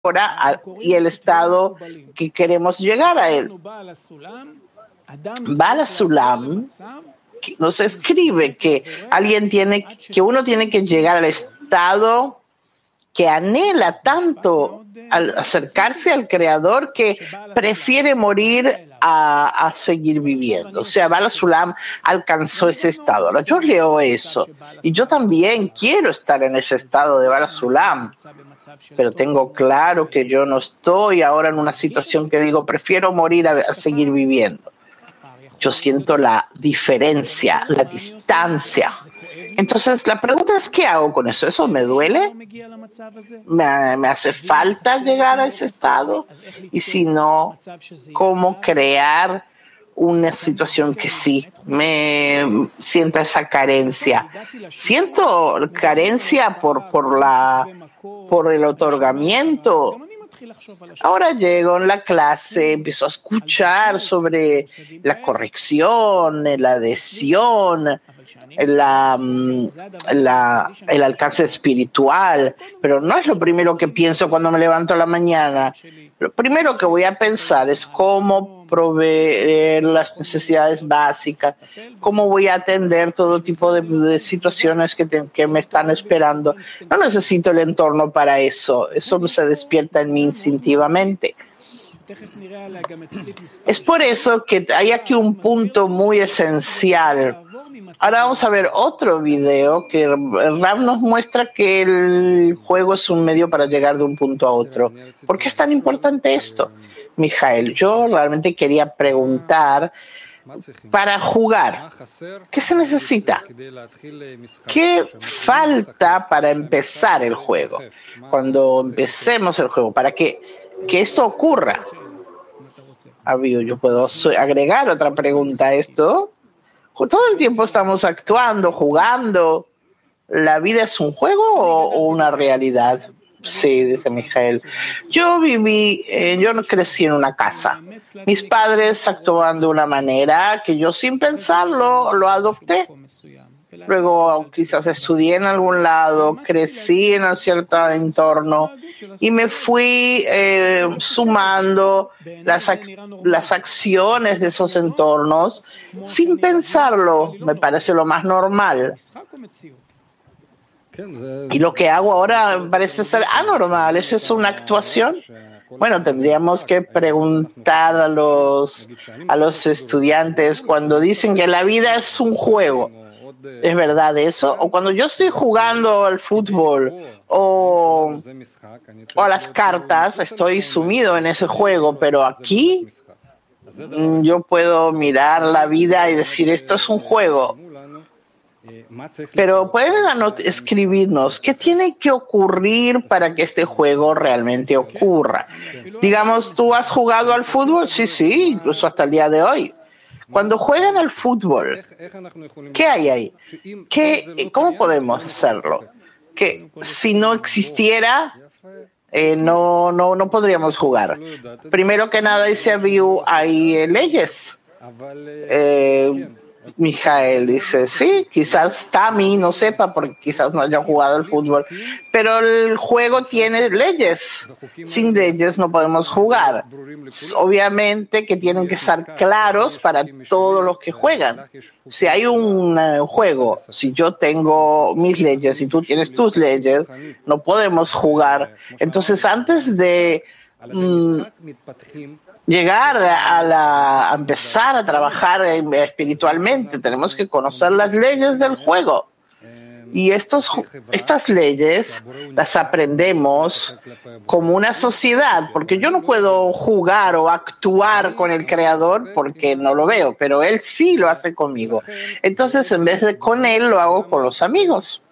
y el estado que queremos llegar a él. Baal HaSulam nos escribe que uno tiene que llegar al estado que anhela tanto al acercarse al Creador que prefiere morir a seguir viviendo. O sea, Baal HaSulam alcanzó ese estado. Ahora, yo leo eso y yo también quiero estar en ese estado de Baal HaSulam, pero tengo claro que yo no estoy ahora en una situación que digo, prefiero morir a seguir viviendo. Yo siento la diferencia, la distancia. Entonces, la pregunta es, ¿qué hago con eso? ¿Eso me duele? ¿Me hace falta llegar a ese estado? Y si no, ¿cómo crear una situación que sí me sienta esa carencia? Siento carencia por el otorgamiento. Ahora llego en la clase, empiezo a escuchar sobre la corrección, la adhesión, el alcance espiritual, pero no es lo primero que pienso cuando me levanto a la mañana. Lo primero que voy a pensar es cómo proveer las necesidades básicas, cómo voy a atender todo tipo de situaciones que me están esperando. No necesito el entorno para eso se despierta en mí instintivamente. Es por eso que hay aquí un punto muy esencial. Ahora vamos a ver otro video que Rav nos muestra que el juego es un medio para llegar de un punto a otro. ¿Por qué es tan importante esto? Mijael, yo realmente quería preguntar, para jugar, ¿qué se necesita? ¿Qué falta para empezar el juego? Cuando empecemos el juego, para que esto ocurra. Yo puedo agregar otra pregunta a esto. Todo el tiempo estamos actuando, jugando. ¿La vida es un juego o una realidad? Sí, dice Mijael. Yo no crecí en una casa. Mis padres actuaban de una manera que yo sin pensarlo lo adopté. Luego quizás estudié en algún lado, crecí en un cierto entorno y me fui sumando las acciones de esos entornos sin pensarlo. Me parece lo más normal. Y lo que hago ahora parece ser anormal. ¿Eso es una actuación? Bueno, tendríamos que preguntar a los estudiantes cuando dicen que la vida es un juego. ¿Es verdad eso? O cuando yo estoy jugando al fútbol o a las cartas, estoy sumido en ese juego, pero aquí yo puedo mirar la vida y decir, esto es un juego. Pero pueden escribirnos qué tiene que ocurrir para que este juego realmente ocurra. Digamos, ¿tú has jugado al fútbol? Sí, incluso hasta el día de hoy. Cuando juegan al fútbol, ¿qué hay ahí? ¿Cómo podemos hacerlo? Que si no existiera, no podríamos jugar. Primero que nada, dice Ryu, hay leyes. Mijael dice, sí, quizás Tami no sepa porque quizás no haya jugado al fútbol, pero el juego tiene leyes. Sin leyes no podemos jugar. Obviamente que tienen que estar claros para todos los que juegan. Si hay un juego, si yo tengo mis leyes y tú tienes tus leyes, no podemos jugar. Entonces, antes de llegar a empezar a trabajar espiritualmente, tenemos que conocer las leyes del juego. Y estas leyes las aprendemos como una sociedad, porque yo no puedo jugar o actuar con el Creador porque no lo veo, pero Él sí lo hace conmigo. Entonces, en vez de con Él, lo hago con los amigos.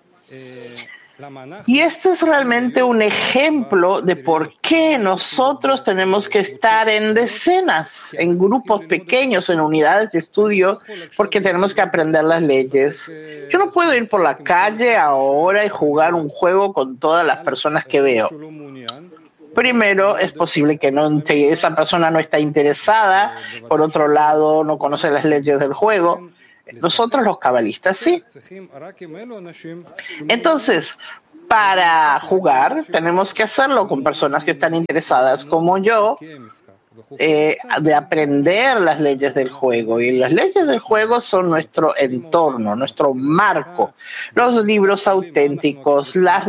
Y este es realmente un ejemplo de por qué nosotros tenemos que estar en decenas, en grupos pequeños, en unidades de estudio, porque tenemos que aprender las leyes. Yo no puedo ir por la calle ahora y jugar un juego con todas las personas que veo. Primero, es posible que esa persona no está interesada. Por otro lado, no conoce las leyes del juego. Nosotros los cabalistas sí. Entonces, Para jugar, tenemos que hacerlo con personas que están interesadas como yo, de aprender las leyes del juego. Y las leyes del juego son nuestro entorno, nuestro marco. Los libros auténticos, la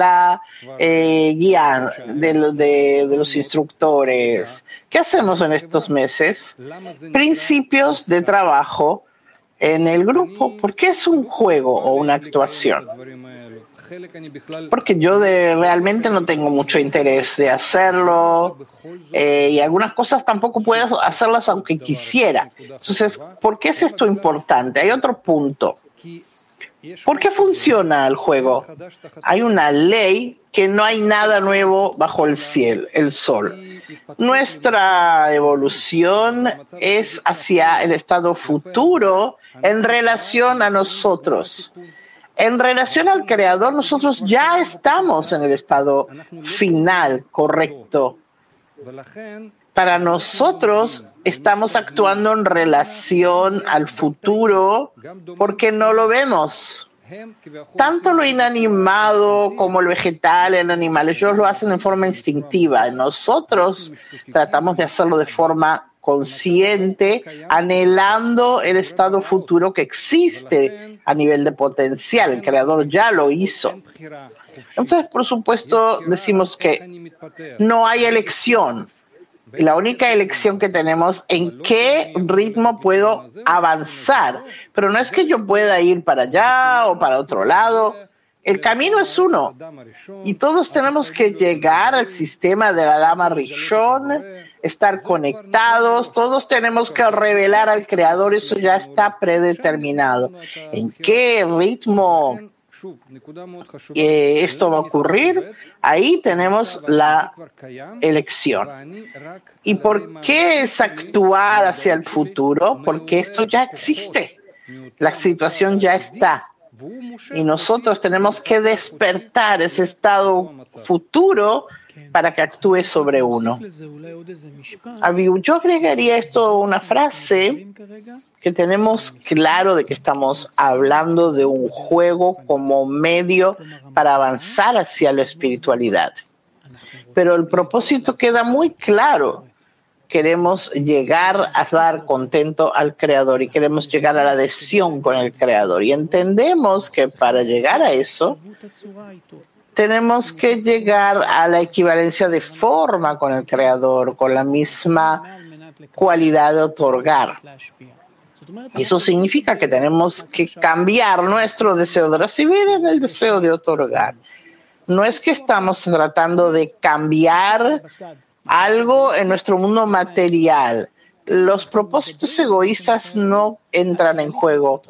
guía de los instructores. ¿Qué hacemos en estos meses? Principios de trabajo en el grupo. ¿Por qué es un juego o una actuación? Porque yo realmente no tengo mucho interés de hacerlo, y algunas cosas tampoco puedo hacerlas aunque quisiera. Entonces, ¿por qué es esto importante? Hay otro punto. ¿Por qué funciona el juego? Hay una ley que no hay nada nuevo bajo el cielo, el sol. Nuestra evolución es hacia el estado futuro en relación a nosotros. En relación al Creador, nosotros ya estamos en el estado final, correcto. Para nosotros estamos actuando en relación al futuro porque no lo vemos. Tanto lo inanimado como el vegetal, el animal, ellos lo hacen en forma instintiva. Nosotros tratamos de hacerlo de forma consciente, anhelando el estado futuro que existe a nivel de potencial. El Creador ya lo hizo. Entonces, por supuesto, decimos que no hay elección. La única elección que tenemos en qué ritmo puedo avanzar. Pero no es que yo pueda ir para allá o para otro lado. El camino es uno. Y todos tenemos que llegar al sistema de la Dama Rishon, estar conectados. Todos tenemos que revelar al Creador. Eso ya está predeterminado. ¿En qué ritmo esto va a ocurrir? Ahí tenemos la elección. ¿Y por qué es actuar hacia el futuro? Porque esto ya existe. La situación ya está. Y nosotros tenemos que despertar ese estado futuro para que actúe sobre uno. Yo agregaría esto una frase que tenemos claro de que estamos hablando de un juego como medio para avanzar hacia la espiritualidad. Pero el propósito queda muy claro. Queremos llegar a dar contento al Creador y queremos llegar a la adhesión con el Creador. Y entendemos que para llegar a eso, tenemos que llegar a la equivalencia de forma con el Creador, con la misma cualidad de otorgar. Eso significa que tenemos que cambiar nuestro deseo de recibir en el deseo de otorgar. No es que estamos tratando de cambiar algo en nuestro mundo material. Los propósitos egoístas no entran en juego.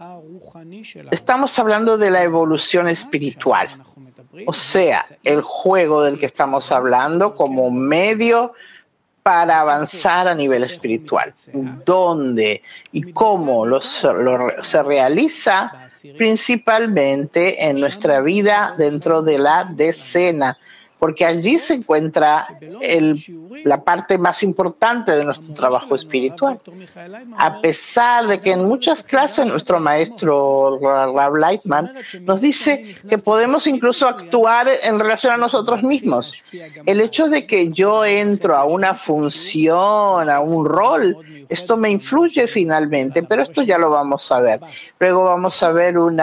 Estamos hablando de la evolución espiritual. O sea, el juego del que estamos hablando como medio para avanzar a nivel espiritual. ¿Dónde y cómo se realiza? Principalmente en nuestra vida dentro de la decena, porque allí se encuentra la parte más importante de nuestro trabajo espiritual. A pesar de que en muchas clases nuestro maestro Rav Lightman nos dice que podemos incluso actuar en relación a nosotros mismos. El hecho de que yo entro a una función, a un rol, esto me influye finalmente, pero esto ya lo vamos a ver. Luego vamos a ver un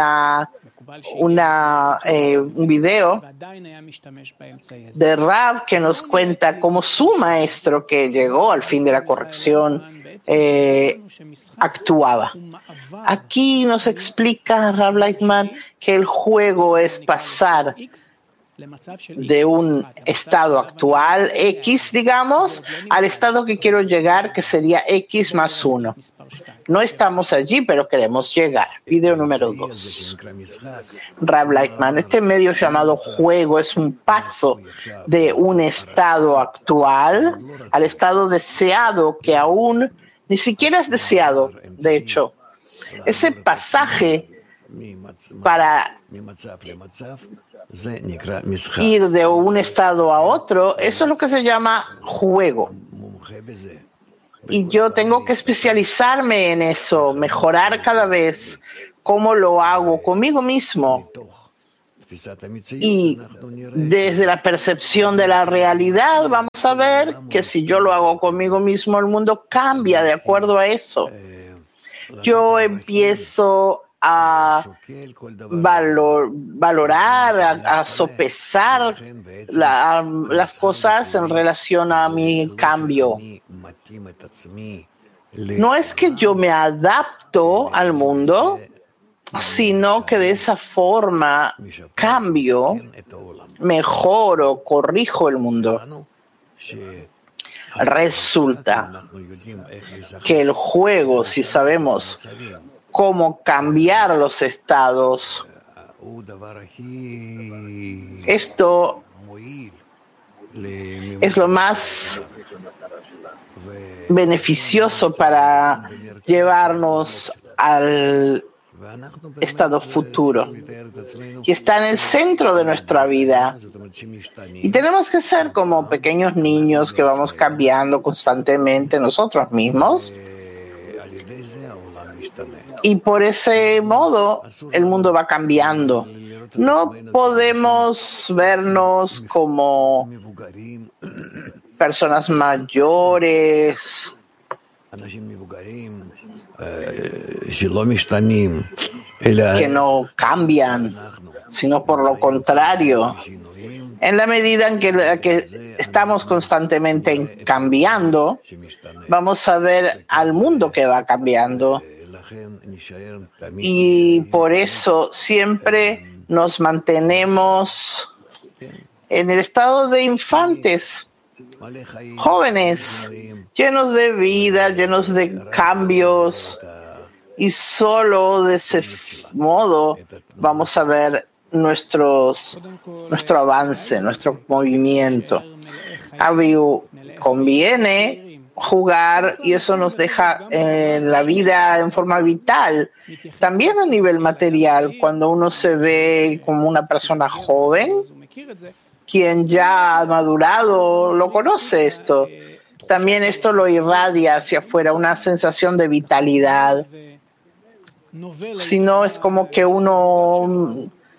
video de Rav que nos cuenta cómo su maestro, que llegó al fin de la corrección, actuaba. Aquí nos explica Rav Lightman que el juego es pasar de un estado actual, X, digamos, al estado que quiero llegar, que sería X más 1. No estamos allí, pero queremos llegar. Video número 2. Rav Lightman, este medio llamado juego es un paso de un estado actual al estado deseado, que aún ni siquiera es deseado, de hecho. Ese pasaje para ir de un estado a otro, eso es lo que se llama juego. Y yo tengo que especializarme en eso, mejorar cada vez. ¿Cómo lo hago? Conmigo mismo. Y desde la percepción de la realidad vamos a ver que si yo lo hago conmigo mismo, el mundo cambia de acuerdo a eso. Yo empiezo a valorar, a sopesar las cosas en relación a mi cambio. No es que yo me adapto al mundo, sino que de esa forma cambio, mejoro, corrijo el mundo. Resulta que el juego, si sabemos cómo cambiar los estados, esto es lo más beneficioso para llevarnos al estado futuro, y está en el centro de nuestra vida. Y tenemos que ser como pequeños niños que vamos cambiando constantemente nosotros mismos, y por ese modo el mundo va cambiando. No podemos vernos como personas mayores que no cambian, sino por lo contrario. En la medida en que estamos constantemente cambiando, vamos a ver al mundo que va cambiando. Y por eso siempre nos mantenemos en el estado de infantes, jóvenes, llenos de vida, llenos de cambios, y solo de ese modo vamos a ver nuestro avance, nuestro movimiento. Conviene jugar, y eso nos deja en la vida en forma vital, también a nivel material. Cuando uno se ve como una persona joven, quien ya ha madurado lo conoce esto. También esto lo irradia hacia afuera, una sensación de vitalidad. Si no, es como que uno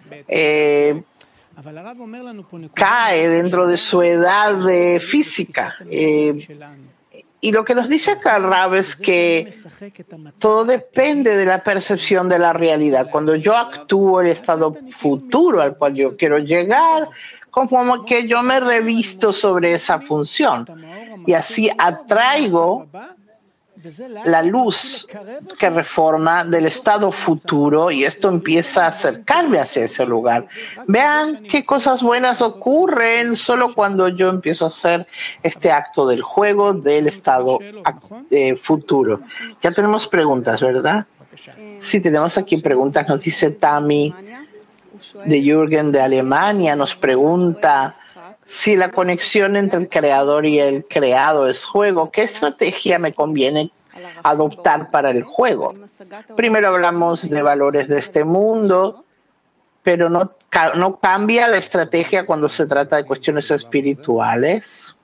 cae dentro de su edad física. Y lo que nos dice acá Rab es que todo depende de la percepción de la realidad. Cuando yo actúo el estado futuro al cual yo quiero llegar, como que yo me revisto sobre esa función, y así atraigo la luz que reforma del estado futuro, y esto empieza a acercarme hacia ese lugar. Vean qué cosas buenas ocurren solo cuando yo empiezo a hacer este acto del juego del estado futuro. Ya tenemos preguntas, ¿verdad? Sí, tenemos aquí preguntas. Nos dice Tami de Jürgen de Alemania, nos pregunta si la conexión entre el creador y el creado es juego, ¿qué estrategia me conviene adoptar para el juego? Primero hablamos de valores de este mundo, pero no cambia la estrategia cuando se trata de cuestiones espirituales.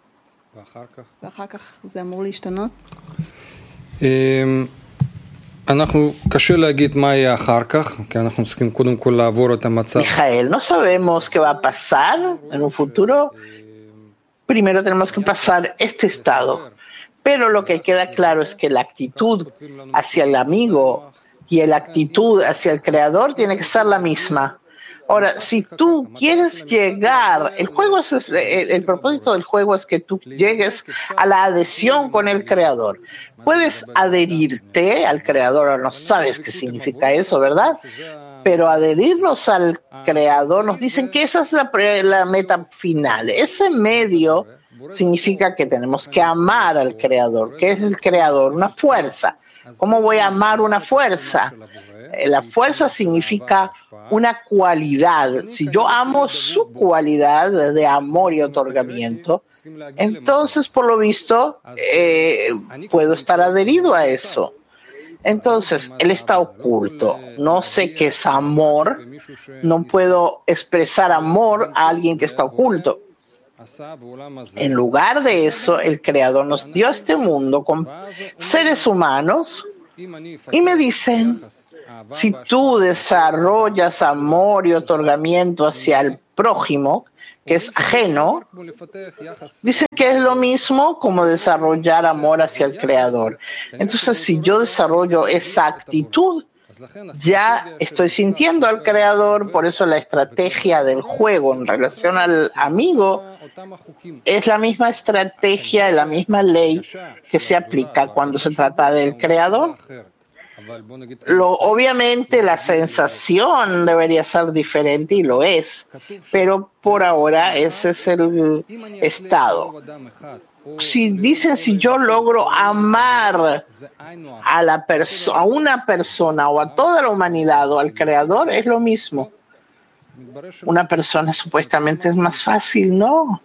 Mijael, no sabemos qué va a pasar en un futuro. Primero tenemos que pasar este estado. Pero lo que queda claro es que la actitud hacia el amigo y la actitud hacia el creador tiene que ser la misma. Ahora, si tú quieres llegar, el propósito del juego es que tú llegues a la adhesión con el creador. Puedes adherirte al creador, o no sabes qué significa eso, ¿verdad? Pero adherirnos al creador, nos dicen que esa es la meta final. Ese medio significa que tenemos que amar al creador. ¿Qué es el creador? Una fuerza. ¿Cómo voy a amar una fuerza? La fuerza significa una cualidad. Si yo amo su cualidad de amor y otorgamiento, entonces, por lo visto, puedo estar adherido a eso. Entonces, él está oculto. No sé qué es amor. No puedo expresar amor a alguien que está oculto. En lugar de eso, el Creador nos dio este mundo con seres humanos, Y me dicen, si tú desarrollas amor y otorgamiento hacia el prójimo, que es ajeno, dicen que es lo mismo como desarrollar amor hacia el Creador. Entonces, si yo desarrollo esa actitud, ya estoy sintiendo al Creador, por eso la estrategia del juego en relación al amigo es la misma estrategia, la misma ley que se aplica cuando se trata del Creador. Obviamente la sensación debería ser diferente y lo es, pero por ahora ese es el estado. Si dicen, si yo logro amar a una persona o a toda la humanidad o al Creador, es lo mismo. Una persona supuestamente es más fácil, ¿no?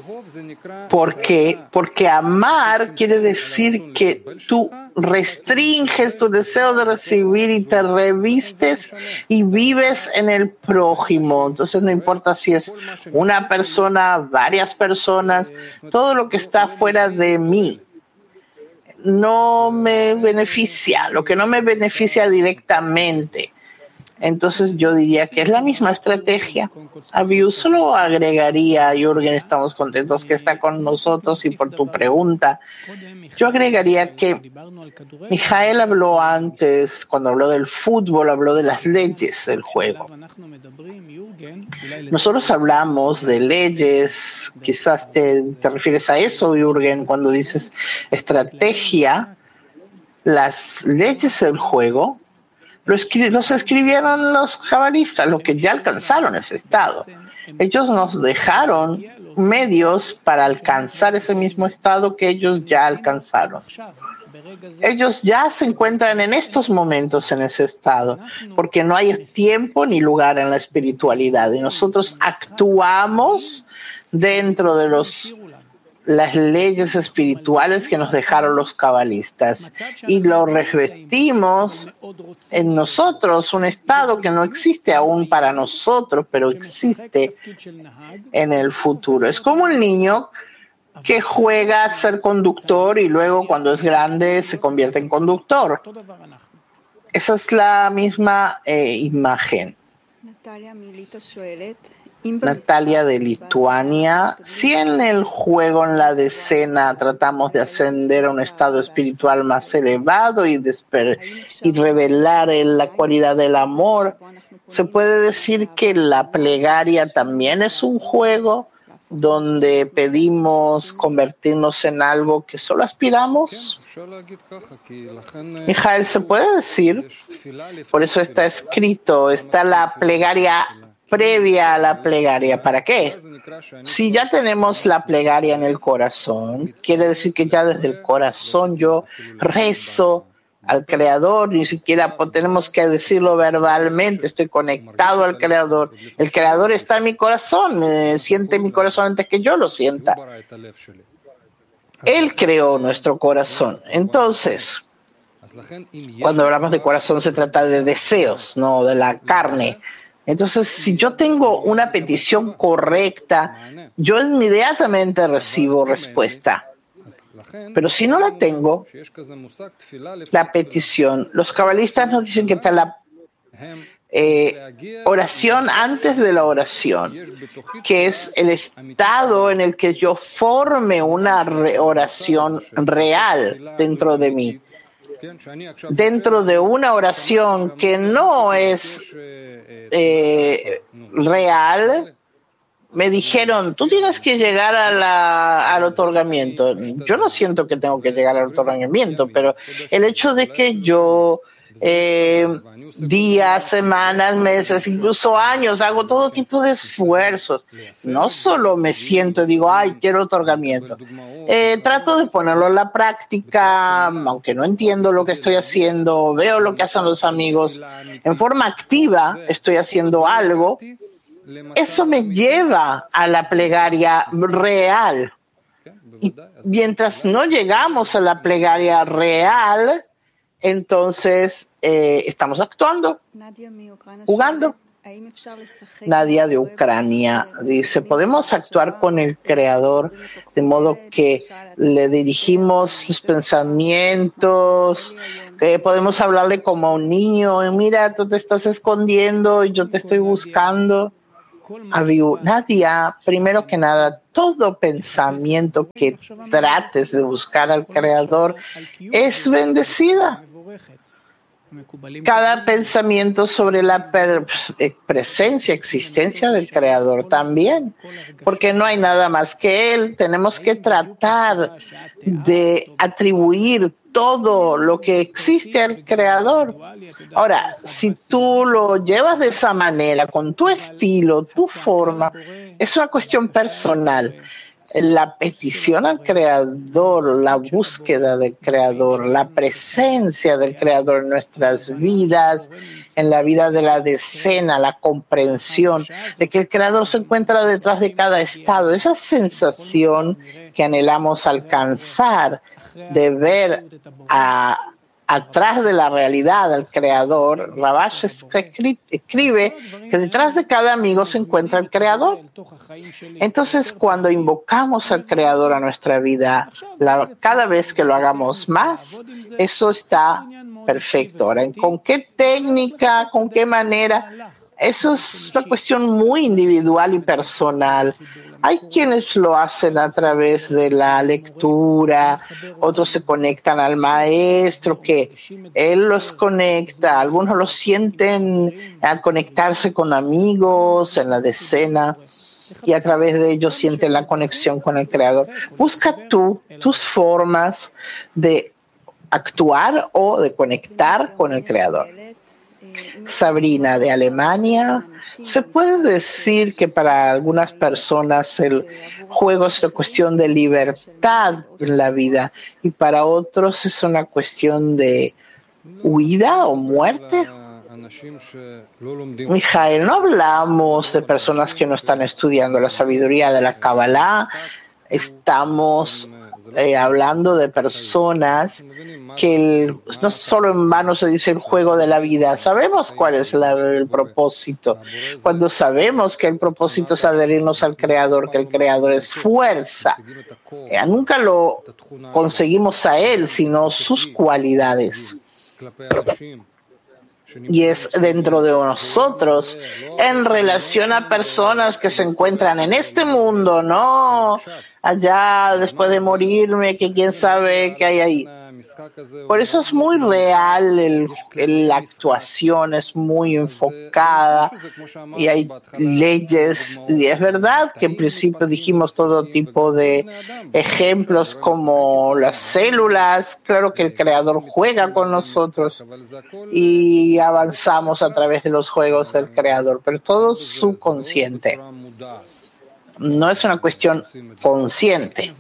Porque amar quiere decir que tú restringes tu deseo de recibir y te revistes y vives en el prójimo. Entonces no importa si es una persona, varias personas, todo lo que está fuera de mí no me beneficia, lo que no me beneficia directamente. Entonces yo diría que es la misma estrategia. Abiu, solo agregaría, Jürgen, estamos contentos que está con nosotros y por tu pregunta. Yo agregaría que Mijael habló antes, cuando habló del fútbol, habló de las leyes del juego. Nosotros hablamos de leyes, quizás te refieres a eso, Jürgen, cuando dices estrategia. Las leyes del juego los escribieron los cabalistas, los que ya alcanzaron ese estado. Ellos nos dejaron medios para alcanzar ese mismo estado que ellos ya alcanzaron. Ellos ya se encuentran en estos momentos en ese estado, porque no hay tiempo ni lugar en la espiritualidad. Y nosotros actuamos dentro de las leyes espirituales que nos dejaron los cabalistas y lo revestimos en nosotros, un estado que no existe aún para nosotros, pero existe en el futuro. Es como un niño que juega a ser conductor y luego cuando es grande se convierte en conductor. Esa es la misma imagen. Natalia de Lituania, si en el juego, en la decena, tratamos de ascender a un estado espiritual más elevado y revelar la cualidad del amor, ¿se puede decir que la plegaria también es un juego donde pedimos convertirnos en algo que solo aspiramos? Mijael, ¿se puede decir? Por eso está escrito, está la plegaria previa a la plegaria. ¿Para qué? Si ya tenemos la plegaria en el corazón, quiere decir que ya desde el corazón yo rezo al Creador, ni siquiera tenemos que decirlo verbalmente, estoy conectado al Creador. El Creador está en mi corazón, siente mi corazón antes que yo lo sienta. Él creó nuestro corazón. Entonces, cuando hablamos de corazón se trata de deseos, no de la carne. Entonces, si yo tengo una petición correcta, yo inmediatamente recibo respuesta. Pero si no la tengo, la petición, los cabalistas nos dicen que está la oración antes de la oración, que es el estado en el que yo forme una oración real dentro de mí. Dentro de una oración que no es real, me dijeron, tú tienes que llegar al otorgamiento. Yo no siento que tengo que llegar al otorgamiento, pero el hecho de que yo días, semanas, meses, incluso años, hago todo tipo de esfuerzos. No solo me siento y digo, ay, quiero otorgamiento. Trato de ponerlo en la práctica, aunque no entiendo lo que estoy haciendo, veo lo que hacen los amigos. En forma activa estoy haciendo algo. Eso me lleva a la plegaria real. Y mientras no llegamos a la plegaria real, entonces estamos actuando, jugando. Nadia de Ucrania dice, ¿podemos actuar con el Creador de modo que le dirigimos los pensamientos que podemos hablarle como a un niño, mira, tú te estás escondiendo y yo te estoy buscando. Avihu, Nadia, primero que nada, todo pensamiento que trates de buscar al Creador es bendecida. Cada pensamiento sobre la presencia, existencia del Creador también, porque no hay nada más que Él. Tenemos que tratar de atribuir todo lo que existe al Creador. Ahora, si tú lo llevas de esa manera, con tu estilo, tu forma, es una cuestión personal. La petición al Creador, la búsqueda del Creador, la presencia del Creador en nuestras vidas, en la vida de la decena, la comprensión de que el Creador se encuentra detrás de cada estado, esa sensación que anhelamos alcanzar de ver atrás de la realidad al Creador. Rabash escribe que detrás de cada amigo se encuentra el Creador. Entonces, cuando invocamos al Creador a nuestra vida, cada vez que lo hagamos más, eso está perfecto. Ahora, ¿con qué técnica, con qué manera? Eso es una cuestión muy individual y personal. Hay quienes lo hacen a través de la lectura, otros se conectan al maestro, que él los conecta, algunos lo sienten al conectarse con amigos en la decena y a través de ellos sienten la conexión con el Creador. Busca tú tus formas de actuar o de conectar con el Creador. Sabrina de Alemania, se puede decir que para algunas personas el juego es una cuestión de libertad en la vida y para otros es una cuestión de huida o muerte. Mijael, no hablamos de personas que no están estudiando la sabiduría de la Kabbalah, estamos hablando de personas que no solo en vano se dice el juego de la vida. Sabemos cuál es el propósito. Cuando sabemos que el propósito es adherirnos al Creador, que el Creador es fuerza, nunca lo conseguimos a Él, sino sus cualidades. Y es dentro de nosotros en relación a personas que se encuentran en este mundo, no allá después de morirme, que quién sabe qué hay ahí. Por eso es muy real, la actuación es muy enfocada y hay leyes. Y es verdad que en principio dijimos todo tipo de ejemplos como las células. Claro que el Creador juega con nosotros y avanzamos a través de los juegos del Creador, pero todo subconsciente. No es una cuestión consciente.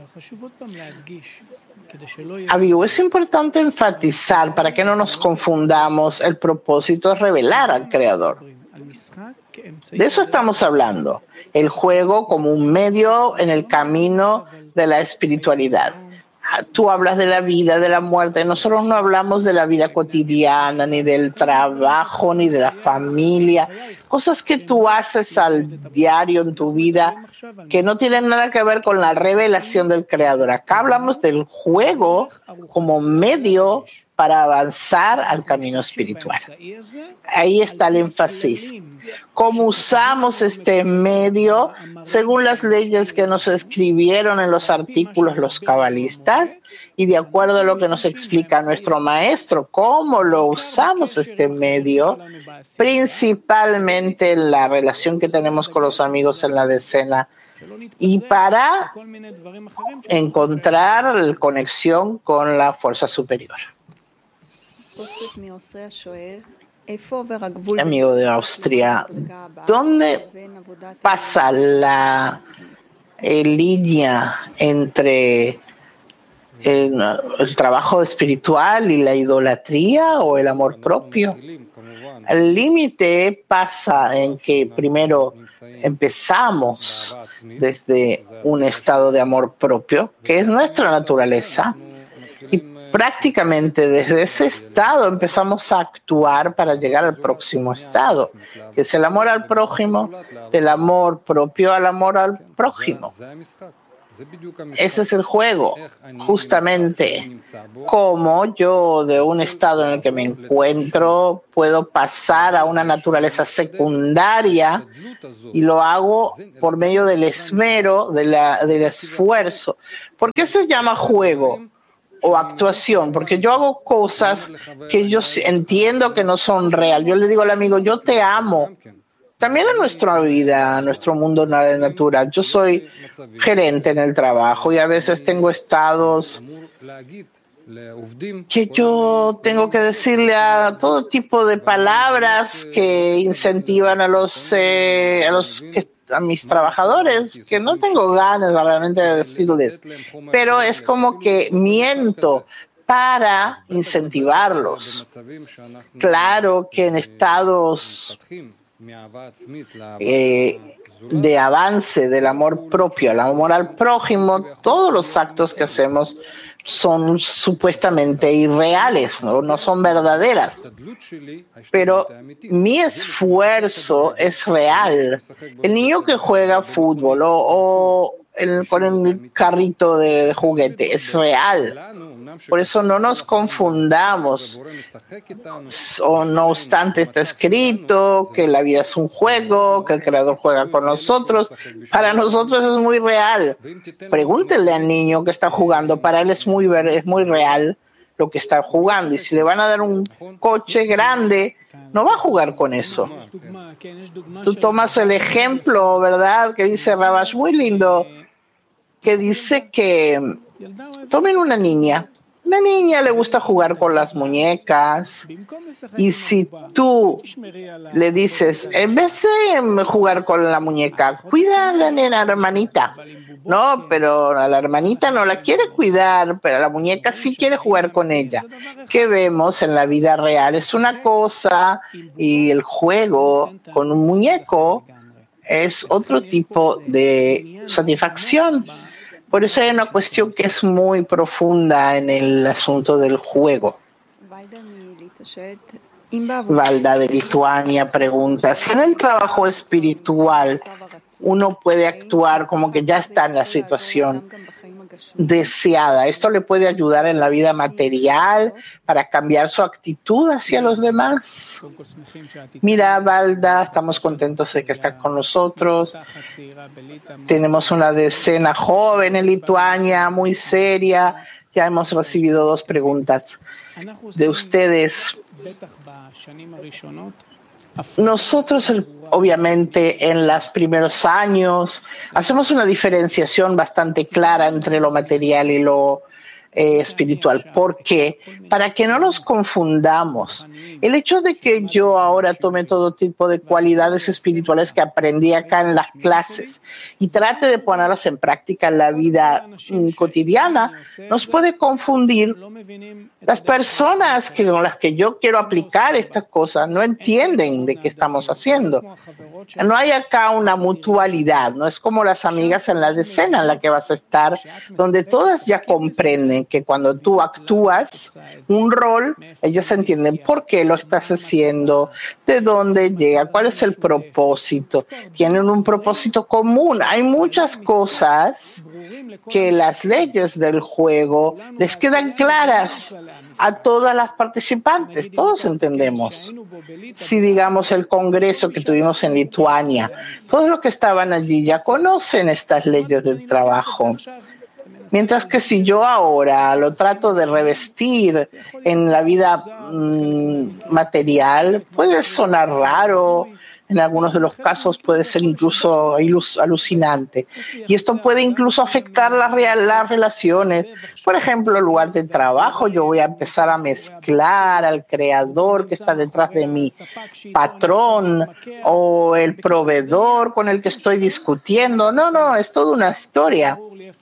Avihu, es importante enfatizar para que no nos confundamos, el propósito es revelar al Creador. De eso estamos hablando, el juego como un medio en el camino de la espiritualidad. Tú hablas de la vida, de la muerte. Nosotros no hablamos de la vida cotidiana, ni del trabajo, ni de la familia. Cosas que tú haces al diario en tu vida que no tienen nada que ver con la revelación del Creador. Acá hablamos del juego como medio para avanzar al camino espiritual. Ahí está el énfasis. ¿Cómo usamos este medio según las leyes que nos escribieron en los artículos los cabalistas y de acuerdo a lo que nos explica nuestro maestro? ¿Cómo lo usamos este medio? Principalmente en la relación que tenemos con los amigos en la decena y para encontrar la conexión con la fuerza superior. Amigo de Austria, ¿dónde pasa la línea entre el trabajo espiritual y la idolatría o el amor propio? El límite pasa en que primero empezamos desde un estado de amor propio, que es nuestra naturaleza, y prácticamente desde ese estado empezamos a actuar para llegar al próximo estado, que es el amor al prójimo, del amor propio al amor al prójimo. Ese es el juego, justamente. Cómo yo, de un estado en el que me encuentro, puedo pasar a una naturaleza secundaria, y lo hago por medio del esmero, del esfuerzo. ¿Por qué se llama juego o actuación? Porque yo hago cosas que yo entiendo que no son real. Yo le digo al amigo, yo te amo. También en nuestra vida, en nuestro mundo natural. Yo soy gerente en el trabajo y a veces tengo estados que yo tengo que decirle a todo tipo de palabras que incentivan a mis trabajadores, que no tengo ganas realmente de decirles, pero es como que miento para incentivarlos. Claro que en estados de avance del amor propio, el amor al prójimo, todos los actos que hacemos son supuestamente irreales, no son verdaderas. Pero mi esfuerzo es real. El niño que juega fútbol con el carrito de juguete es real. Por eso no nos confundamos. No obstante, está escrito que la vida es un juego, que el creador juega con nosotros. Para nosotros es muy real. Pregúntenle al niño que está jugando. Para él es muy real lo que está jugando. Y si le van a dar un coche grande, no va a jugar con eso. Tú tomas el ejemplo, ¿verdad? Que dice Rabash, muy lindo, que dice que tomen una niña. Una niña le gusta jugar con las muñecas, y si tú le dices, en vez de jugar con la muñeca, cuida a la nena, hermanita. No, pero a la hermanita no la quiere cuidar, pero a la muñeca sí quiere jugar con ella. ¿Qué vemos en la vida real? Es una cosa, y el juego con un muñeco es otro tipo de satisfacción. Por eso hay una cuestión que es muy profunda en el asunto del juego. Valda de Lituania pregunta, si en el trabajo espiritual uno puede actuar como que ya está en la situación deseada, ¿esto le puede ayudar en la vida material para cambiar su actitud hacia los demás? Mira, Valda, estamos contentos de que estás con nosotros. Tenemos una decena joven en Lituania, muy seria. Ya hemos recibido 2 preguntas de ustedes. Nosotros, obviamente, en los primeros años hacemos una diferenciación bastante clara entre lo material y lo espiritual. ¿Por qué? Para que no nos confundamos. El hecho de que yo ahora tome todo tipo de cualidades espirituales que aprendí acá en las clases y trate de ponerlas en práctica en la vida cotidiana, nos puede confundir. Las personas con las que yo quiero aplicar estas cosas no entienden de qué estamos haciendo. No hay acá una mutualidad, no es como las amigas en la decena en la que vas a estar, donde todas ya comprenden que cuando tú actúas un rol, ellas entienden por qué lo estás haciendo, de dónde llega, cuál es el propósito. Tienen un propósito común. Hay muchas cosas que las leyes del juego les quedan claras a todas las participantes. Todos entendemos. Si digamos el congreso que tuvimos en Lituania, todos los que estaban allí ya conocen estas leyes del trabajo. Mientras que si yo ahora lo trato de revestir en la vida material, puede sonar raro, en algunos de los casos puede ser incluso alucinante. Y esto puede incluso afectar las relaciones. Por ejemplo, en lugar de trabajo, yo voy a empezar a mezclar al creador que está detrás de mi patrón o el proveedor con el que estoy discutiendo. No, es toda una historia.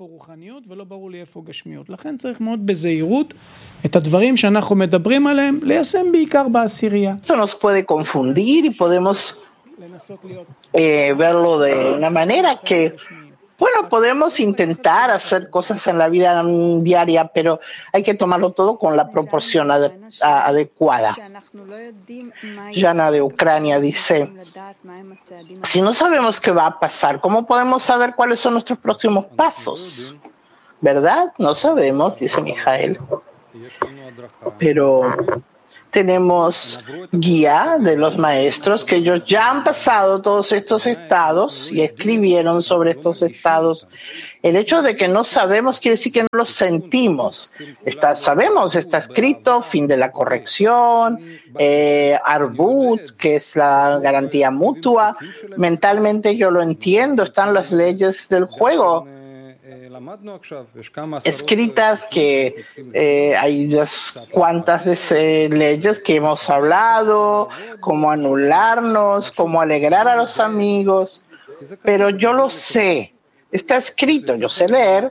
לכן צריך מאוד בזהירות את הדברים שאנחנו מדברים עליהם ליישם בעיקר בעשירייה. Eso nos puede confundir y podemos verlo de una manera que, bueno, Bueno, podemos intentar hacer cosas en la vida diaria, pero hay que tomarlo todo con la proporción adecuada. Jana de Ucrania dice, si no sabemos qué va a pasar, ¿cómo podemos saber cuáles son nuestros próximos pasos? ¿Verdad? No sabemos, dice Mijael. Pero tenemos guía de los maestros que ellos ya han pasado todos estos estados y escribieron sobre estos estados. El hecho de que no sabemos quiere decir que no los sentimos. Sabemos, está escrito, fin de la corrección, Arvut, que es la garantía mutua. Mentalmente yo lo entiendo, están las leyes del juego escritas, que hay unas cuantas leyes que hemos hablado, cómo anularnos, cómo alegrar a los amigos, pero yo lo sé, está escrito, yo sé leer,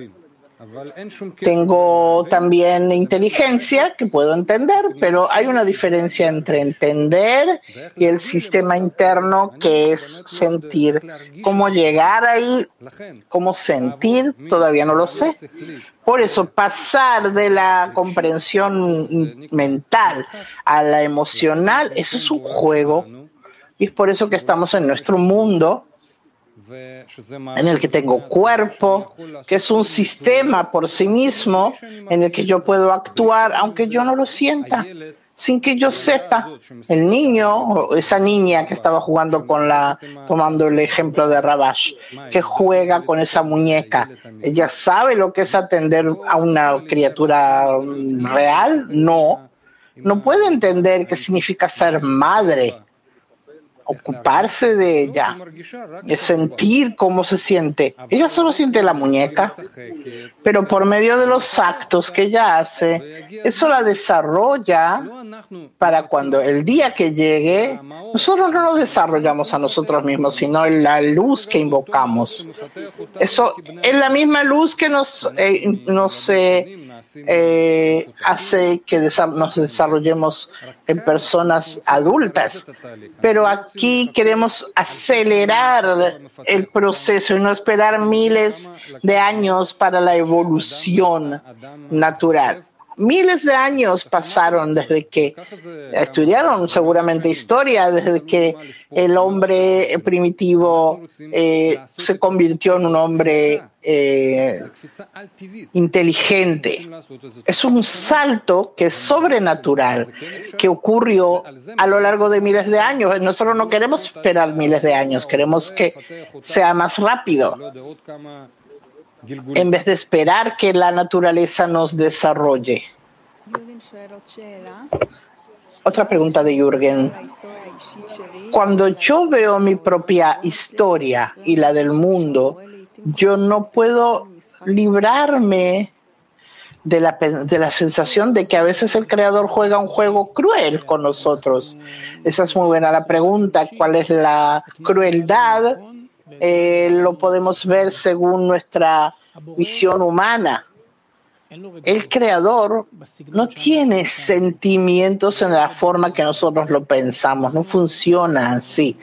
tengo también inteligencia que puedo entender, pero hay una diferencia entre entender y el sistema interno que es sentir. ¿Cómo llegar ahí? ¿Cómo sentir? Todavía no lo sé. Por eso, pasar de la comprensión mental a la emocional, eso es un juego. Y es por eso que estamos en nuestro mundo, en el que tengo cuerpo, que es un sistema por sí mismo, en el que yo puedo actuar aunque yo no lo sienta, sin que yo sepa. El niño o esa niña que estaba jugando tomando el ejemplo de Rabash, que juega con esa muñeca, ¿ella sabe lo que es atender a una criatura real? No puede entender qué significa ser madre, ocuparse de ella, es sentir cómo se siente. Ella solo siente la muñeca, pero por medio de los actos que ella hace, eso la desarrolla para cuando el día que llegue, nosotros no nos desarrollamos a nosotros mismos, sino en la luz que invocamos. Eso es la misma luz que nos hace que nos desarrollemos en personas adultas, pero aquí queremos acelerar el proceso y no esperar miles de años para la evolución natural. Miles de años pasaron desde que estudiaron seguramente historia, desde que el hombre primitivo se convirtió en un hombre inteligente. Es un salto que es sobrenatural, que ocurrió a lo largo de miles de años. Nosotros no queremos esperar miles de años, queremos que sea más rápido, en vez de esperar que la naturaleza nos desarrolle. Otra pregunta de Jürgen. Cuando yo veo mi propia historia y la del mundo, yo no puedo librarme de la sensación de que a veces el creador juega un juego cruel con nosotros. Esa es muy buena la pregunta. ¿Cuál es la crueldad? Lo podemos ver según nuestra visión humana. El creador no tiene sentimientos en la forma que nosotros lo pensamos, no funciona así.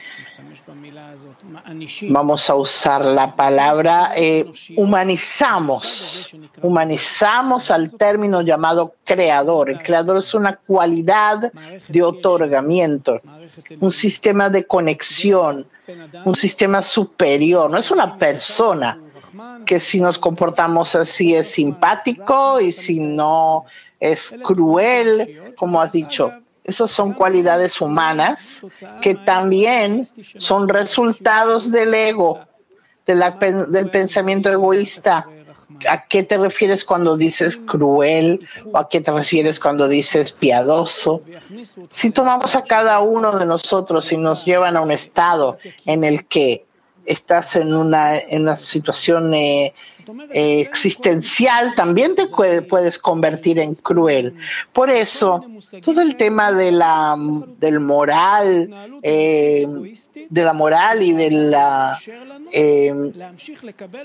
Vamos a usar la palabra humanizamos al término llamado creador. El creador es una cualidad de otorgamiento, un sistema de conexión, un sistema superior, no es una persona que si nos comportamos así es simpático y si no es cruel, como has dicho. Esas son cualidades humanas que también son resultados del ego, del pensamiento egoísta. ¿A qué te refieres cuando dices cruel o a qué te refieres cuando dices piadoso? Si tomamos a cada uno de nosotros y nos llevan a un estado en el que estás en una situación existencial, también te puedes convertir en cruel. Por eso, todo el tema de la moral y de la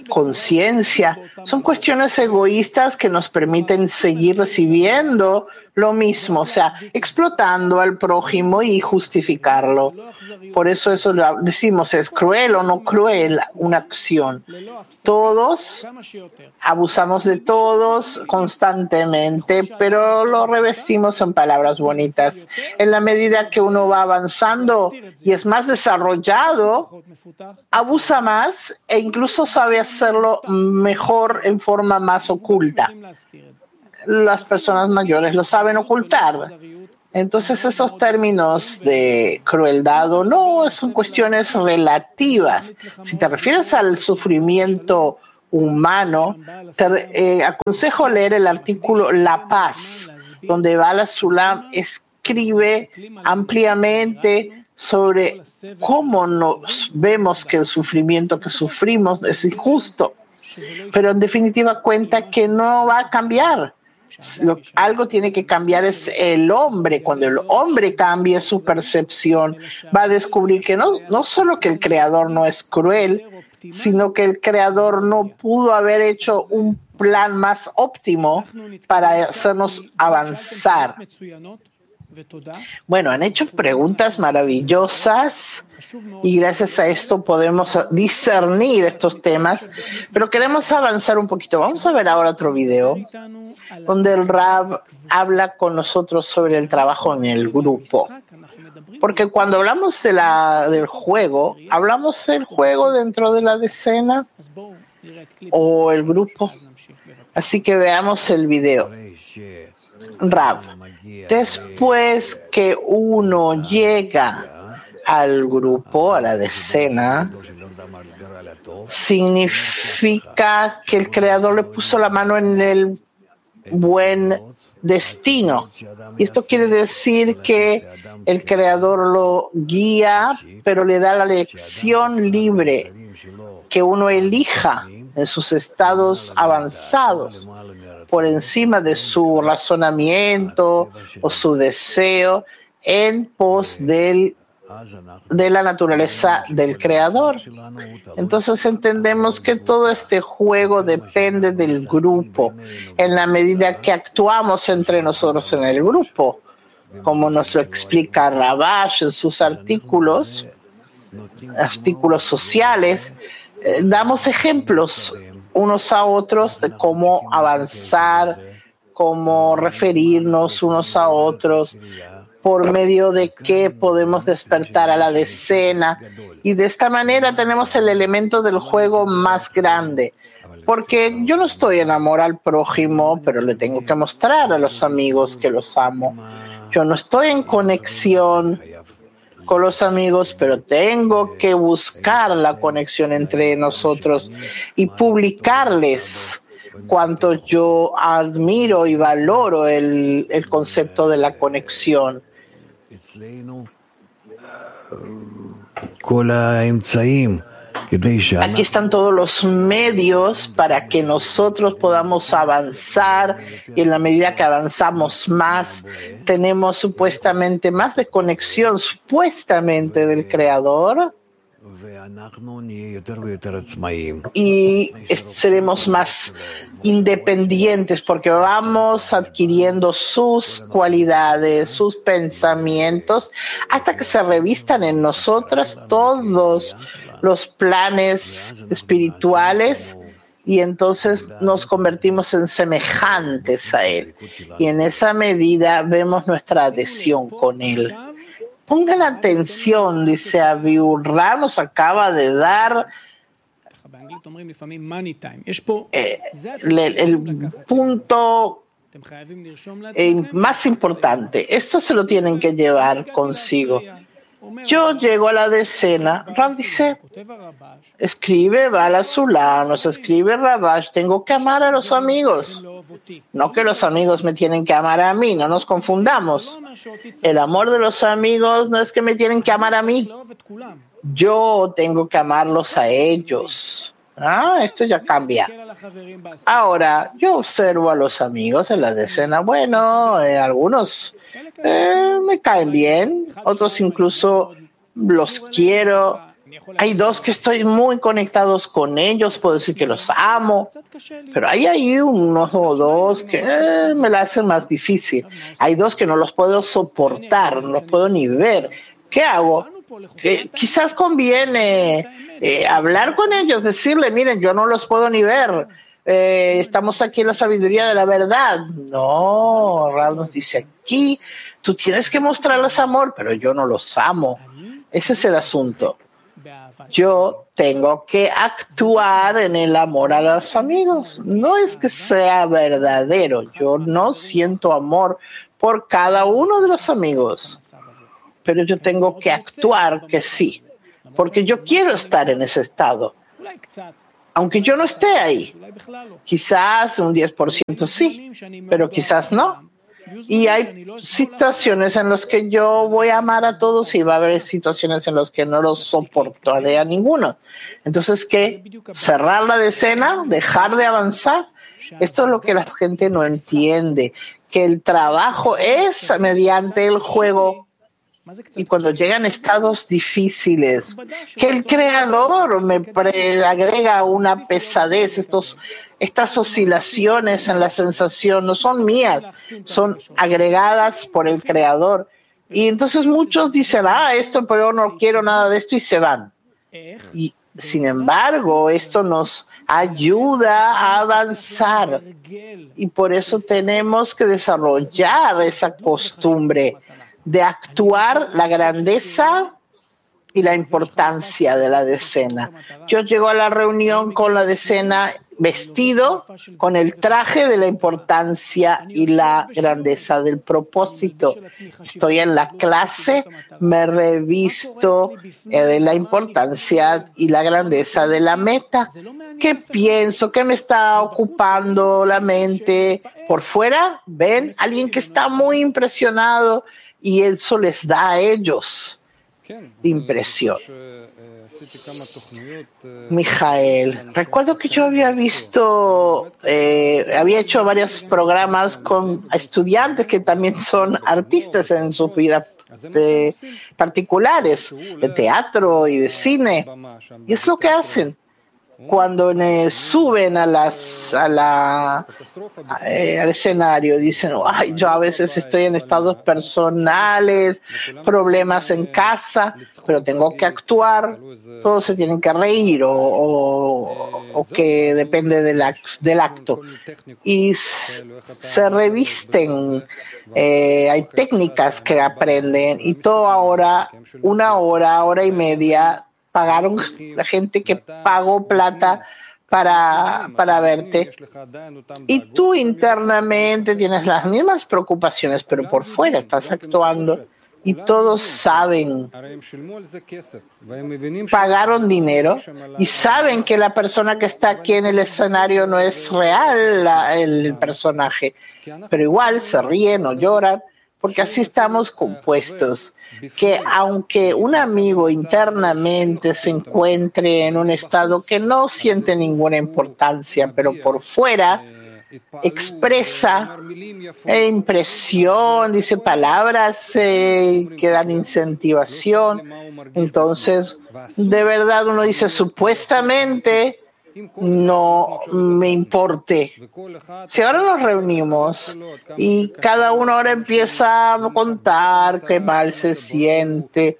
conciencia son cuestiones egoístas que nos permiten seguir recibiendo lo mismo, o sea, explotando al prójimo y justificarlo. Por eso decimos, ¿es cruel o no cruel una acción? Todos abusamos de todos constantemente, pero lo revestimos en palabras bonitas. En la medida que uno va avanzando y es más desarrollado, abusa más e incluso sabe hacerlo mejor en forma más oculta. Las personas mayores lo saben ocultar. Entonces esos términos de crueldad o no son cuestiones relativas. Si te refieres al sufrimiento humano, te aconsejo leer el artículo La Paz, donde Bala Sulam escribe ampliamente sobre cómo nos vemos que el sufrimiento que sufrimos es injusto, pero en definitiva cuenta que no va a cambiar. Algo tiene que cambiar es el hombre. Cuando el hombre cambie su percepción, va a descubrir que no solo que el Creador no es cruel, sino que el Creador no pudo haber hecho un plan más óptimo para hacernos avanzar. Bueno, han hecho preguntas maravillosas y gracias a esto podemos discernir estos temas, pero queremos avanzar un poquito. Vamos a ver ahora otro video donde el Rab habla con nosotros sobre el trabajo en el grupo. Porque cuando hablamos del juego, hablamos del juego dentro de la decena o el grupo. Así que veamos el video. Rab, después que uno llega al grupo, a la decena, significa que el Creador le puso la mano en el buen destino. Y esto quiere decir que el Creador lo guía, pero le da la elección libre, que uno elija en sus estados avanzados, por encima de su razonamiento o su deseo, en pos de la naturaleza del Creador. Entonces entendemos que todo este juego depende del grupo, en la medida que actuamos entre nosotros en el grupo, como nos lo explica Rabash en sus artículos sociales. Damos ejemplos unos a otros de cómo avanzar, cómo referirnos unos a otros, por medio de qué podemos despertar a la decena. Y de esta manera tenemos el elemento del juego más grande. Porque yo no estoy enamorado al prójimo, pero le tengo que mostrar a los amigos que los amo. Yo no estoy en conexión con los amigos, pero tengo que buscar la conexión entre nosotros y publicarles cuánto yo admiro y valoro el concepto de la conexión. Aquí están todos los medios para que nosotros podamos avanzar, y en la medida que avanzamos más, tenemos supuestamente más de conexión, supuestamente del Creador, y seremos más independientes porque vamos adquiriendo sus cualidades, sus pensamientos, hasta que se revistan en nosotros todos los planes espirituales, y entonces nos convertimos en semejantes a Él. Y en esa medida vemos nuestra adhesión con Él. Pongan atención, dice Avihu, nos acaba de dar el punto más importante. Esto se lo tienen que llevar consigo. Yo llego a la decena, Rab dice, escribe Bala Sulam, nos escribe Rabash, tengo que amar a los amigos. No que los amigos me tienen que amar a mí, no nos confundamos. El amor de los amigos no es que me tienen que amar a mí. Yo tengo que amarlos a ellos. Esto ya cambia. Ahora, yo observo a los amigos en la decena. Bueno, algunos me caen bien, otros incluso los quiero, Hay dos que estoy muy conectados con ellos, puedo decir que los amo, pero hay ahí uno o dos que me la hacen más difícil. Hay dos que no los puedo soportar, no los puedo ni ver. ¿Qué hago? Quizás conviene hablar con ellos, decirle, miren, yo no los puedo ni ver. Estamos aquí en la sabiduría de la verdad. No, Rav nos dice aquí, tú tienes que mostrarles amor, pero yo no los amo. Ese es el asunto. Yo tengo que actuar en el amor a los amigos. No es que sea verdadero. Yo no siento amor por cada uno de los amigos, pero yo tengo que actuar que sí, porque yo quiero estar en ese estado. Aunque yo no esté ahí, quizás un 10% sí, pero quizás no. Y hay situaciones en las que yo voy a amar a todos y va a haber situaciones en las que no los soportaré a ninguno. Entonces, ¿qué? ¿Cerrar la decena? ¿Dejar de avanzar? Esto es lo que la gente no entiende, que el trabajo es mediante el juego. Y cuando llegan estados difíciles, que el creador me agrega una pesadez, estas oscilaciones en la sensación no son mías, son agregadas por el creador. Y entonces muchos dicen, esto, pero yo no quiero nada de esto y se van. Y sin embargo, esto nos ayuda a avanzar. Y por eso tenemos que desarrollar esa costumbre de actuar la grandeza y la importancia de la decena. Yo llego a la reunión con la decena vestido con el traje de la importancia y la grandeza del propósito. Estoy en la clase, me revisto de la importancia y la grandeza de la meta. ¿Qué pienso? ¿Qué me está ocupando la mente? Por fuera, ven, alguien que está muy impresionado y eso les da a ellos impresión. Mijael, recuerdo que yo había visto, había hecho varios programas con estudiantes que también son artistas en sus vidas particulares, de teatro y de cine, y es lo que hacen. Cuando suben al escenario, dicen, yo a veces estoy en estados personales, problemas en casa, pero tengo que actuar, todos se tienen que reír o que depende del acto. Y se revisten, hay técnicas que aprenden y todo ahora, una hora y media, pagaron la gente que pagó plata para verte. Y tú internamente tienes las mismas preocupaciones, pero por fuera estás actuando y todos saben, pagaron dinero y saben que la persona que está aquí en el escenario no es real el personaje, pero igual se ríen o lloran, porque así estamos compuestos, que aunque un amigo internamente se encuentre en un estado que no siente ninguna importancia, pero por fuera expresa impresión, dice palabras que dan incentivación, entonces de verdad uno dice supuestamente no me importe. Si ahora nos reunimos y cada uno ahora empieza a contar qué mal se siente,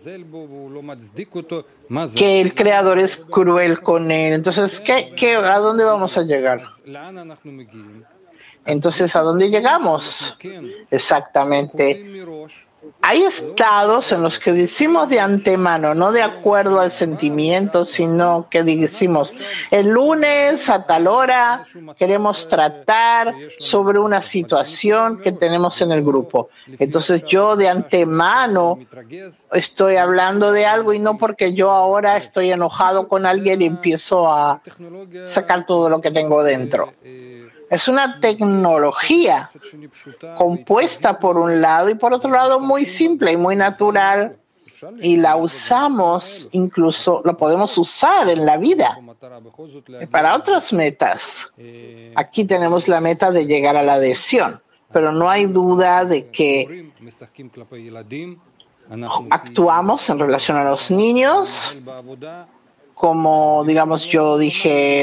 que el creador es cruel con él, entonces ¿a dónde vamos a llegar? Entonces, ¿a dónde llegamos? Exactamente. Hay estados en los que decimos de antemano, no de acuerdo al sentimiento, sino que decimos, el lunes a tal hora queremos tratar sobre una situación que tenemos en el grupo. Entonces yo de antemano estoy hablando de algo y no porque yo ahora estoy enojado con alguien y empiezo a sacar todo lo que tengo dentro. Es una tecnología compuesta por un lado y por otro lado muy simple y muy natural, y la usamos, incluso la podemos usar en la vida para otras metas. Aquí tenemos la meta de llegar a la adhesión, pero no hay duda de que actuamos en relación a los niños, como digamos yo dije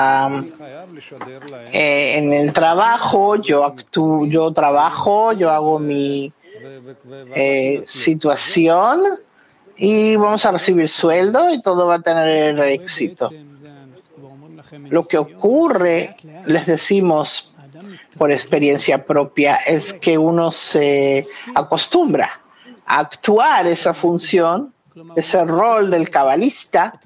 en el trabajo, yo trabajo, yo hago mi situación y vamos a recibir sueldo y todo va a tener éxito. Lo que ocurre, les decimos por experiencia propia, es que uno se acostumbra a actuar esa función, ese rol del cabalista,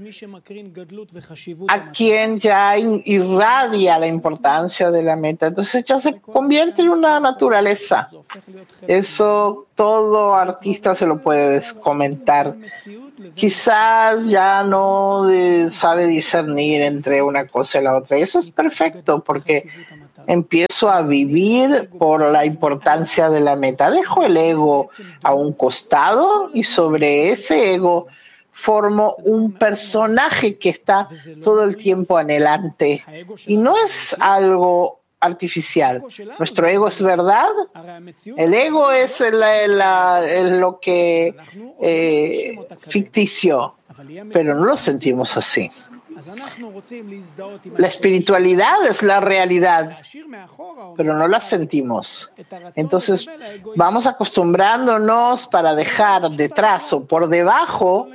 a quien ya irradia la importancia de la meta. Entonces ya se convierte en una naturaleza. Eso todo artista se lo puede comentar. Quizás ya no sabe discernir entre una cosa y la otra. Y eso es perfecto porque empiezo a vivir por la importancia de la meta. Dejo el ego a un costado y sobre ese ego formo un personaje que está todo el tiempo anhelante. Y no es algo artificial. Nuestro ego es verdad. El ego es lo que ficticio, pero no lo sentimos así. La espiritualidad es la realidad, pero no la sentimos. Entonces vamos acostumbrándonos para dejar detrás o por debajo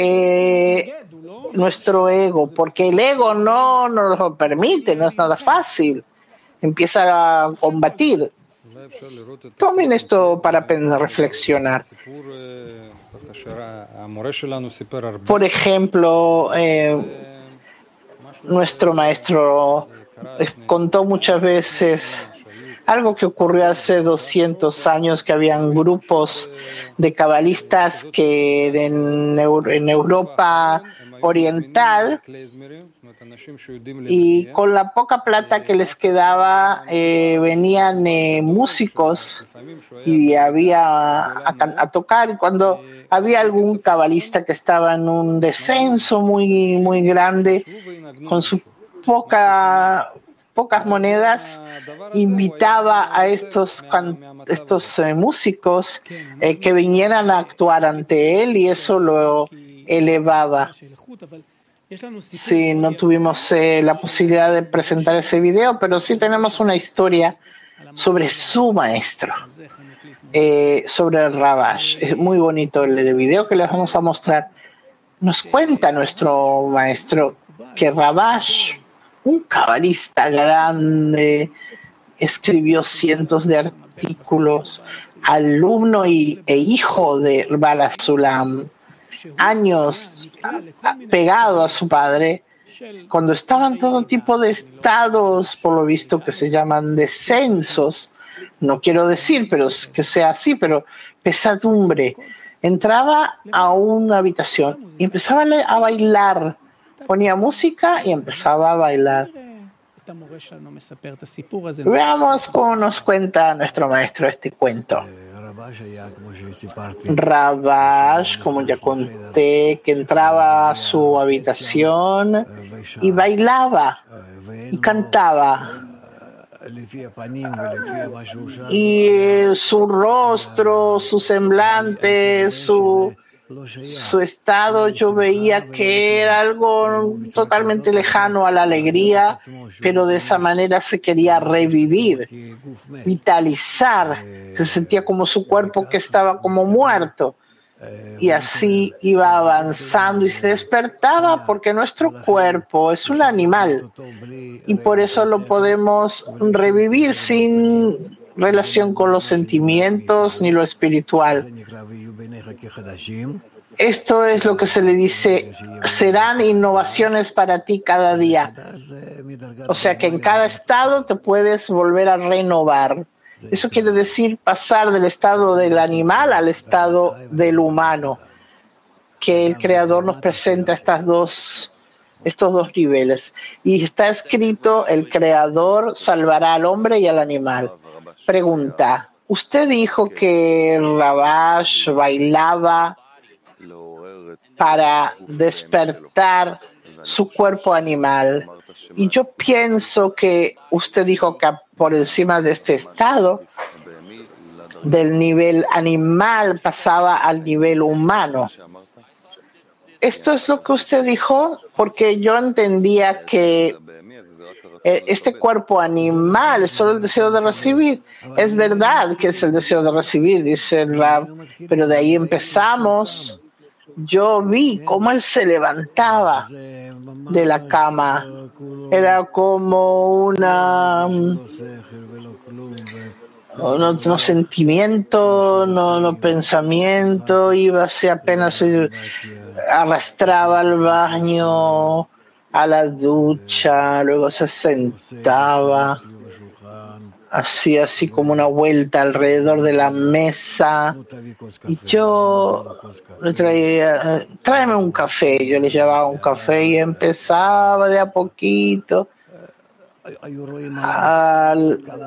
nuestro ego, porque el ego no nos lo permite, no es nada fácil. Empieza a combatir. Tomen esto para reflexionar. Por ejemplo, nuestro maestro contó muchas veces algo que ocurrió hace 200 años, que habían grupos de cabalistas que en Europa oriental, y con la poca plata que les quedaba venían músicos y había a tocar, y cuando había algún cabalista que estaba en un descenso muy, muy grande, con sus pocas monedas, invitaba a estos músicos que vinieran a actuar ante él, y eso lo elevaba. Sí, no tuvimos la posibilidad de presentar ese video, pero sí tenemos una historia sobre su maestro, sobre el Rabash. Es muy bonito el video que les vamos a mostrar. Nos cuenta nuestro maestro que Rabash, un cabalista grande, escribió cientos de artículos, alumno e hijo de Bala Sulam, años pegado a su padre, cuando estaban todo tipo de estados, por lo visto, que se llaman descensos. No quiero decir pero que sea así, pero pesadumbre. Entraba a una habitación y empezaba a bailar. Ponía música y empezaba a bailar. Veamos cómo nos cuenta nuestro maestro este cuento. Rabash, como ya conté, que entraba a su habitación y bailaba y cantaba. Y su rostro, su semblante, su estado, yo veía que era algo totalmente lejano a la alegría, pero de esa manera se quería revivir, vitalizar. Se sentía como su cuerpo que estaba como muerto. Y así iba avanzando y se despertaba, porque nuestro cuerpo es un animal y por eso lo podemos revivir sin relación con los sentimientos ni lo espiritual. Esto es lo que se le dice: serán innovaciones para ti cada día. O sea que en cada estado te puedes volver a renovar. Eso quiere decir pasar del estado del animal al estado del humano, que el Creador nos presenta estos dos niveles. Y está escrito: el Creador salvará al hombre y al animal. Pregunta: usted dijo que Rabash bailaba para despertar su cuerpo animal. Y yo pienso que usted dijo que por encima de este estado del nivel animal pasaba al nivel humano. ¿Esto es lo que usted dijo? Porque yo entendía que este cuerpo animal es solo el deseo de recibir. Es verdad que es el deseo de recibir, dice el Rab, pero de ahí empezamos. Yo vi cómo él se levantaba de la cama. Era como no sentimiento, no pensamiento, iba así apenas se arrastraba al baño, a la ducha, luego se sentaba, hacía así como una vuelta alrededor de la mesa y yo le traía, tráeme un café, yo le llevaba un café y empezaba de a poquito